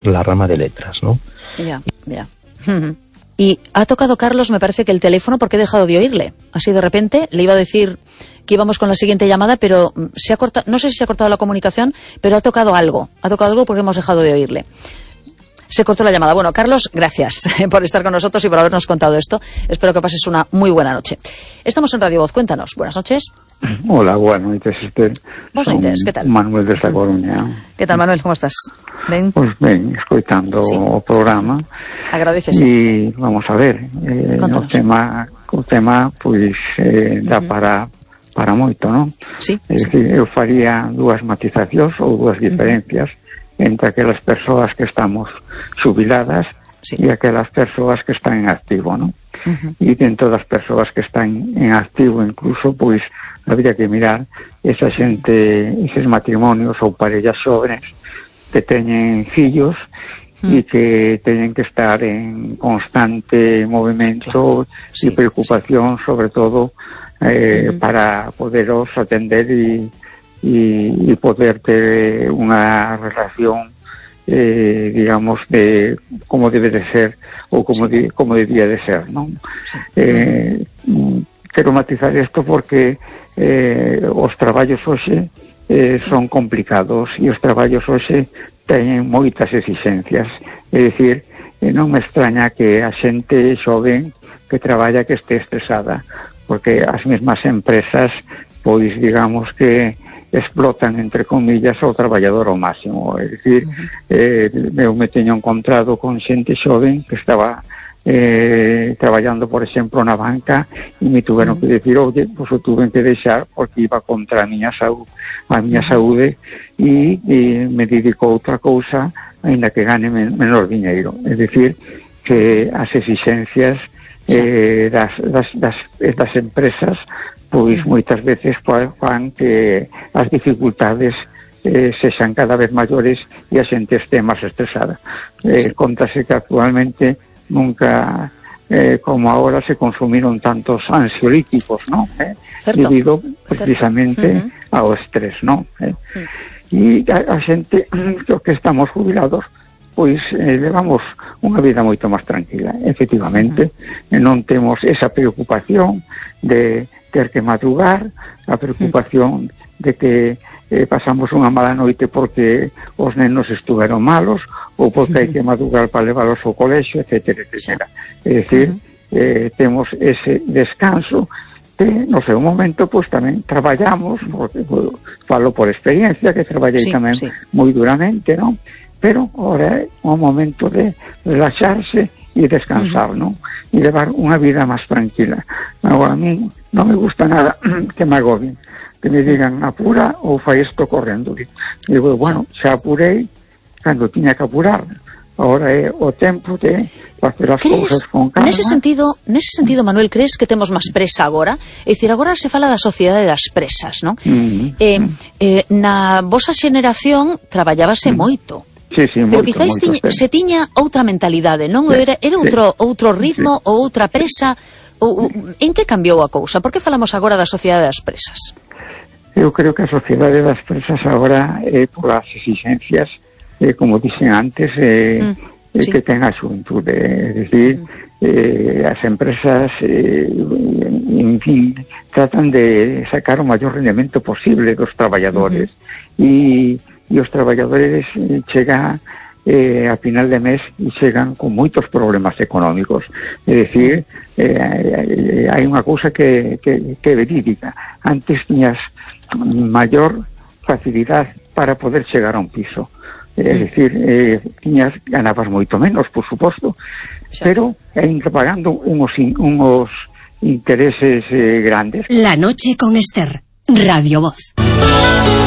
la rama de letras, ¿no? Ya. Y ha tocado, Carlos, me parece que el teléfono, porque he dejado de oírle. Así de repente, le iba a decir que íbamos con la siguiente llamada, pero se ha cortado, no sé si se ha cortado la comunicación, pero ha tocado algo porque hemos dejado de oírle. Se cortó la llamada. Bueno, Carlos, gracias por estar con nosotros y por habernos contado esto. Espero que pases una muy buena noche. Estamos en Radio Voz, cuéntanos. Buenas noches. Hola, buenas noches, Esther. Vos noites, ¿qué tal? Manuel desde Coruña. ¿Qué tal, Manuel? ¿Cómo estás? Ben? Pois ben, escoitando o programa. Agradecese. E vamos a ver, o tema pois dá para moito, non? Sí. É dicir, eu faría dúas matizacións ou dúas diferencias entre aquelas persoas que estamos xubiladas e aquelas persoas que están en activo, non? E dentro das persoas que están en activo incluso, pois habría que mirar esa xente, eses matrimonios ou parellas xóvenes que teñen fillos e que teñen que estar en constante movimento e preocupación, sobre todo para poderos atender e poder ter unha relación digamos de como debe de ser ou como debía de ser, non? Quero matizar isto porque os traballos hoxe son complicados e os traballos hoxe teñen moitas exigencias, é dicir, non me extraña que a xente xoven que traballa que este estresada, porque as mesmas empresas pois digamos que explotan, entre comillas, ao traballador ao máximo. É dicir, eu me teño encontrado con xente xoven que estaba traballando, por exemplo, na banca e me tuveron que decir, oye, pues o tuven que deixar porque iba contra a miña saúde e me dedico a outra cousa aínda que gane menor diñeiro. É dicir, que as exigencias das empresas pois moitas veces fan que as dificultades sexan cada vez maiores e a xente este máis estresada. Contase que actualmente nunca como ahora se consumiron tantos ansiolíticos, ¿no? Debido precisamente ao estrés, ¿no? E a xente que estamos jubilados pois levamos unha vida moito máis tranquila. Efectivamente, non temos esa preocupación de ter que madrugar, a preocupación de que pasamos unha mala noite porque os nenos estuveron malos ou porque hai que madrugar para leválos ao colexio, etcétera, etcétera. É dicir, temos ese descanso que no seu momento pois tamén traballamos, porque falo por experiencia que traballei tamén moi duramente, non? Pero ahora é un momento de relaxarse e descansar, non? E levar unha vida máis tranquila. Agora, a mí non me gusta nada que me agobien, que me digan apura ou fai isto correndo. Digo, bueno, xa apurei cando tiña que apurar. Ahora é o tempo de facer as cousas con calma. Nese sentido, Manuel, crees que temos máis presa agora? É dicir, agora se fala da sociedade das presas, non? Na vosa xeneración traballábase moito. Sí, pero quizáis se tiña outra mentalidade, non? Era outro ritmo ou outra presa. En que cambiou a cousa? Por que falamos agora da sociedade das presas? Eu creo que a sociedade das presas agora é por as exigencias, como dixen antes, que ten a xuventude. É dicir, as empresas, en fin, tratan de sacar o maior rendemento posible dos traballadores e os traballadores chegan a final de mes e chegan con moitos problemas económicos. É dicir, hai unha cousa que é verídica. Antes tiñas maior facilidade para poder chegar a un piso. É dicir, ganabas moito menos, por suposto, pero ainda pagando unos intereses grandes. La noche con Esther, Radio Voz.